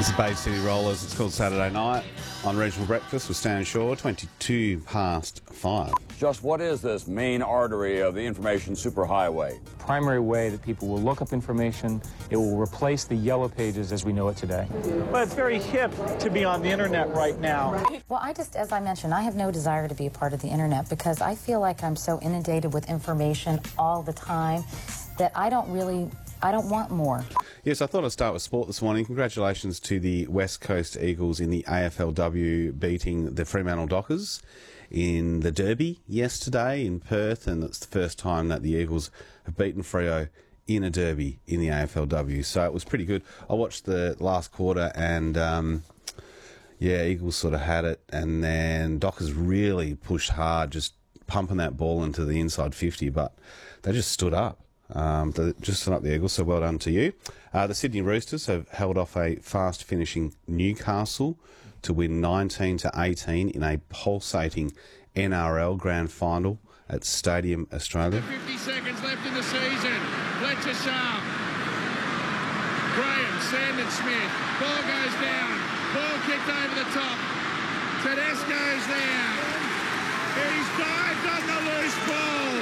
It's the Bay City Rollers. It's called Saturday Night on Regional Breakfast with Stan Shaw, 5:22. Just what is this main artery of the information superhighway? Primary way that people will look up information. It will replace the yellow pages as we know it today. Well, it's very hip to be on the internet right now. Well, as I mentioned, I have no desire to be a part of the internet because I feel like I'm so inundated with information all the time that I don't want more. Yes, I thought I'd start with sport this morning. Congratulations to the West Coast Eagles in the AFLW beating the Fremantle Dockers in the Derby yesterday in Perth, and it's the first time that the Eagles have beaten Freo in a Derby in the AFLW, so it was pretty good. I watched the last quarter and Eagles sort of had it, and then Dockers really pushed hard, just pumping that ball into the inside 50, but they just stood up. They just stood up the Eagles, so well done to you. The Sydney Roosters have held off a fast-finishing Newcastle to win 19-18 in a pulsating NRL Grand Final at Stadium Australia. 50 seconds left in the season. Fletcher Sharp. Graham, Sandon Smith. Ball goes down. Ball kicked over the top. Tedesco's there. He's dived on the loose ball.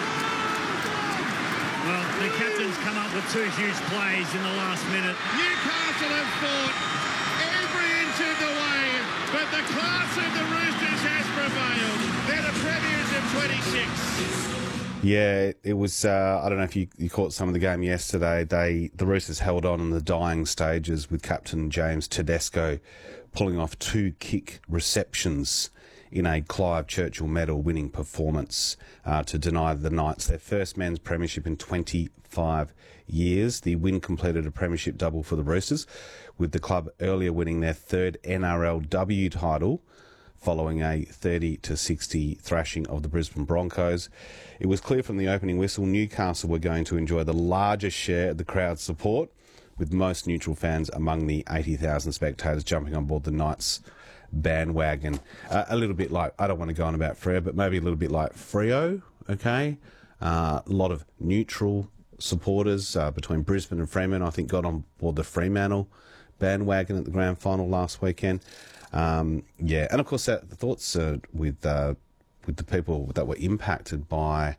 Well, the captain's come up with two huge plays in the last minute. Newcastle have fought every inch of the way, but the class of the Roosters has prevailed. They're the premiers of 26. Yeah, it was, I don't know if you caught some of the game yesterday. The Roosters held on in the dying stages with Captain James Tedesco pulling off 2 kick receptions in a Clive Churchill medal winning performance to deny the Knights their first men's premiership in 25 years. The win completed a premiership double for the Roosters, with the club earlier winning their 3rd NRLW title following a 30-60 thrashing of the Brisbane Broncos. It was clear from the opening whistle Newcastle were going to enjoy the largest share of the crowd's support, with most neutral fans among the 80,000 spectators jumping on board the Knights bandwagon. A little bit like, I don't want to go on about Freo, but maybe a little bit like Freo, okay? A lot of neutral supporters between Brisbane and Fremantle, I think, got on board the Fremantle bandwagon at the grand final last weekend. And of course, the thoughts with the people that were impacted by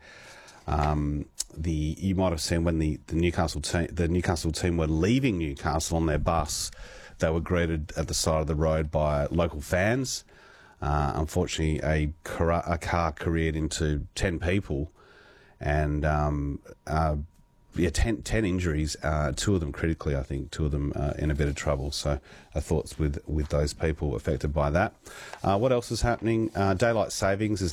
you might have seen when the Newcastle team were leaving Newcastle on their bus, they were greeted at the side of the road by local fans. Unfortunately, a car careered into 10 people, and 10 injuries, 2 of them critically, I think, 2 of them in a bit of trouble. So thoughts with those people affected by that. What else is happening? Daylight savings is